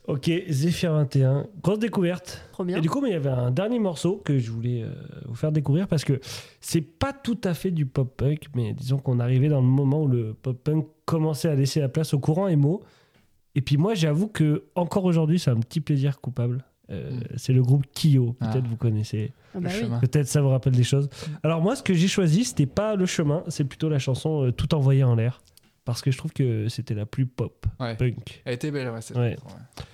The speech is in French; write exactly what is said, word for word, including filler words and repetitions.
Ok, Zephyr vingt et un, grosse découverte. Trop bien. Et du coup, mais il y avait un dernier morceau que je voulais euh, vous faire découvrir parce que c'est pas tout à fait du pop-punk, mais disons qu'on arrivait dans le moment où le pop-punk commençait à laisser la place au courant emo. Et puis moi, j'avoue que encore aujourd'hui, c'est un petit plaisir coupable. Euh, Mm. C'est le groupe Kyo, peut-être Ah. vous connaissez. Ah bah Le oui. chemin. Peut-être ça vous rappelle des choses. Alors moi, ce que j'ai choisi, c'était pas le chemin, c'est plutôt la chanson euh, Tout envoyé en l'air. Parce que je trouve que c'était la plus pop, Ouais. punk. Elle était belle, ouais. Cette Ouais. chanson, ouais.